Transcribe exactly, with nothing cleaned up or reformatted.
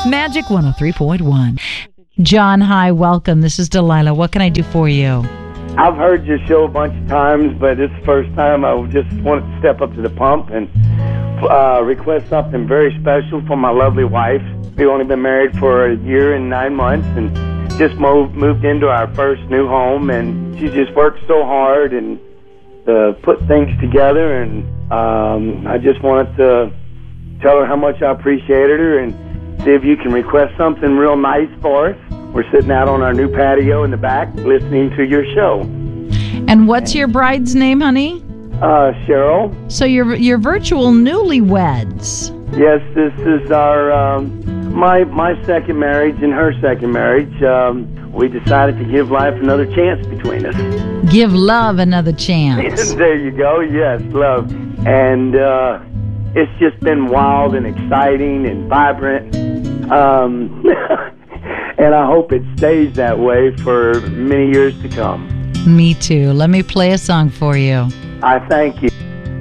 Magic one oh three point one. John, hi, welcome. This is Delilah. What can I do for you? I've heard your show a bunch of times, but this is the first time I just wanted to step up to the pump and uh, request something very special for my lovely wife. We've only been married for a year and nine months and just moved, moved into our first new home, and she just worked so hard and uh, put things together, and um, I just wanted to tell her how much I appreciated her and see if you can request something real nice for us. We're sitting out on our new patio in the back listening to your show. And what's your bride's name, honey? Uh, Cheryl. So you're, you're virtual newlyweds. Yes, this is our um, my my second marriage and her second marriage. Um, we decided to give life another chance between us. Give love another chance. There you go. Yes, love. And uh, it's just been wild and exciting and vibrant. Um, and I hope it stays that way for many years to come. Me too. Let me play a song for you. I thank you.